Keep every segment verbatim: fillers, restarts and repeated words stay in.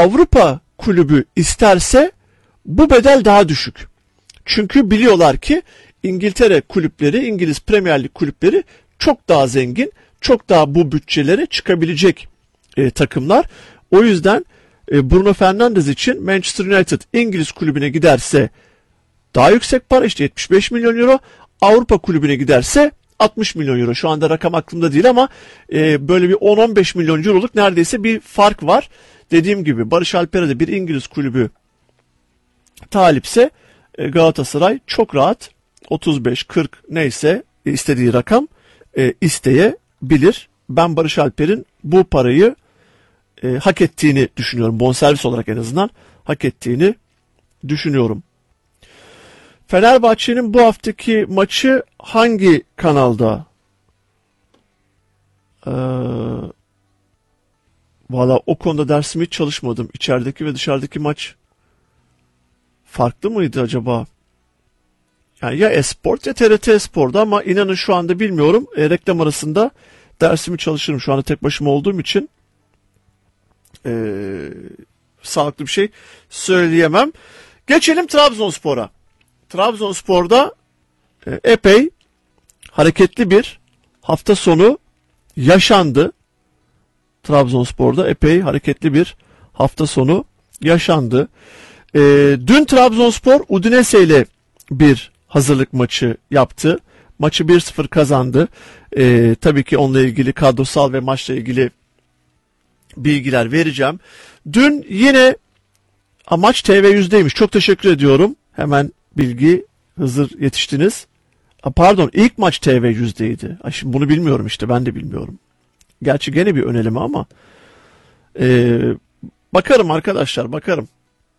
Avrupa kulübü isterse bu bedel daha düşük. Çünkü biliyorlar ki İngiltere kulüpleri, İngiliz Premier Lig kulüpleri çok daha zengin, çok daha bu bütçelere çıkabilecek e, takımlar. O yüzden e, Bruno Fernandes için Manchester United İngiliz kulübüne giderse daha yüksek para, işte yetmiş beş milyon euro. Avrupa kulübüne giderse altmış milyon euro. Şu anda rakam aklımda değil ama e, böyle bir on on beş milyon euroluk neredeyse bir fark var. Dediğim gibi Barış Alper'e de bir İngiliz kulübü talipse e, Galatasaray çok rahat otuz beş kırk neyse istediği rakam e, isteyebilir. Ben Barış Alper'in bu parayı e, hak ettiğini düşünüyorum. Bonservis olarak en azından hak ettiğini düşünüyorum. Fenerbahçe'nin bu haftaki maçı hangi kanalda? Ee, Valla o konuda dersimi hiç çalışmadım. İçerideki ve dışarıdaki maç farklı mıydı acaba? Yani ya Esport ya T R T Espor'da ama inanın şu anda bilmiyorum. E, reklam arasında dersimi çalışırım. Şu anda tek başıma olduğum için e, sağlıklı bir şey söyleyemem. Geçelim Trabzonspor'a. Trabzonspor'da e, epey hareketli bir hafta sonu yaşandı. Trabzonspor'da epey hareketli bir hafta sonu yaşandı. E, dün Trabzonspor Udinese ile bir hazırlık maçı yaptı. Maçı bir sıfır kazandı. E, tabii ki onunla ilgili kadrosal ve maçla ilgili bilgiler vereceğim. Dün yine maç T V yüzdeymiş. Çok teşekkür ediyorum. Hemen bilgi hazır yetiştiniz. Pardon, ilk maç T V yüzdeydi. Ay şimdi bunu bilmiyorum işte, ben de bilmiyorum. Gerçi gene bir öneleme ama ee, bakarım arkadaşlar, bakarım.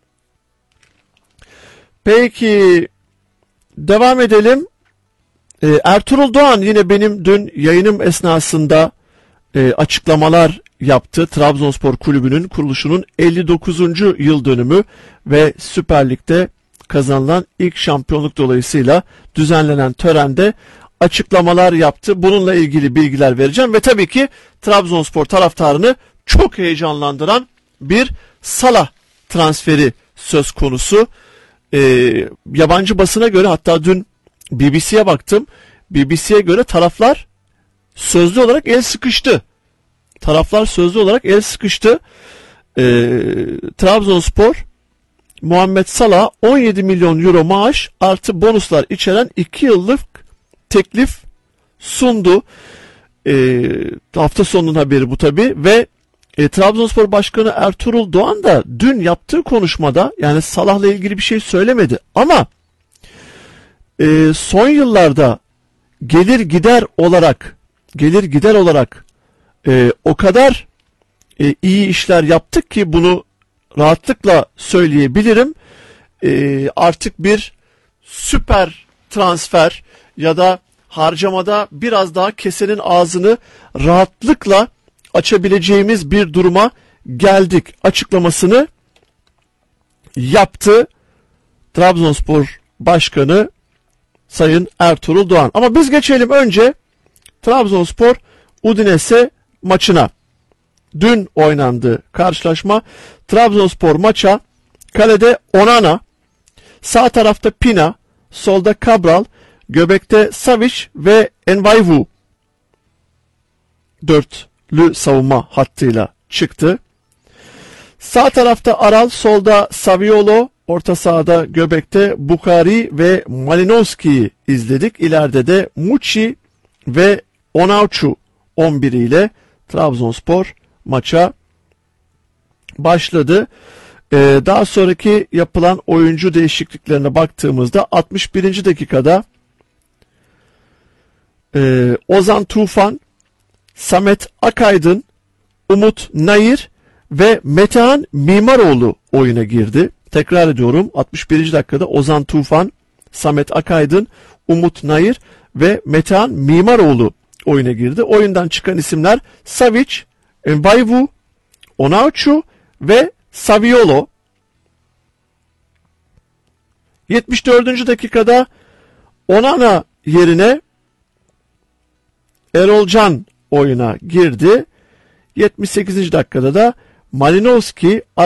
Peki devam edelim. Ee, Ertuğrul Doğan yine benim dün yayınım esnasında e, açıklamalar yaptı. Trabzonspor Kulübü'nün kuruluşunun elli dokuzuncu yıl dönümü ve Süper Lig'de kazanılan ilk şampiyonluk dolayısıyla düzenlenen törende açıklamalar yaptı. Bununla ilgili bilgiler vereceğim ve tabii ki Trabzonspor taraftarını çok heyecanlandıran bir Salah transferi söz konusu. Ee, yabancı basına göre, hatta dün B B C'ye baktım. B B C'ye göre taraflar sözlü olarak el sıkıştı. Taraflar sözlü olarak el sıkıştı. Ee, Trabzonspor Muhammed Salah on yedi milyon euro maaş artı bonuslar içeren iki yıllık teklif sundu. E, hafta sonunun haberi bu tabi ve e, Trabzonspor Başkanı Ertuğrul Doğan da dün yaptığı konuşmada, yani Salah'la ilgili bir şey söylemedi ama e, son yıllarda gelir gider olarak gelir gider olarak e, o kadar e, iyi işler yaptık ki bunu rahatlıkla söyleyebilirim. E, artık bir süper transfer ya da harcamada biraz daha kesenin ağzını rahatlıkla açabileceğimiz bir duruma geldik açıklamasını yaptı Trabzonspor Başkanı Sayın Ertuğrul Doğan. Ama biz geçelim önce Trabzonspor Udinese maçına. Dün oynandı karşılaşma. Trabzonspor maça kalede Onana, sağ tarafta Pina, solda Cabral, göbekte Savic ve Envaivu dörtlü savunma hattıyla çıktı. Sağ tarafta Aral, solda Saviolo, orta sahada göbekte Bukhari ve Malinowski'yi izledik. İleride de Muçi ve Onauçu on bir ile Trabzonspor maça başladı. Ee, daha sonraki yapılan oyuncu değişikliklerine baktığımızda altmış birinci dakikada e, Ozan Tufan, Samet Akaydın, Umut Nayır ve Metehan Mimaroğlu oyuna girdi. Tekrar ediyorum, altmış birinci dakikada Ozan Tufan, Samet Akaydın, Umut Nayır ve Metehan Mimaroğlu oyuna girdi. Oyundan çıkan isimler Savic, Envaivu, Onauçu ve Saviolo. yetmiş dördüncü dakikada Onana yerine Erol Can oyuna girdi. yetmiş sekizinci dakikada da Malinowski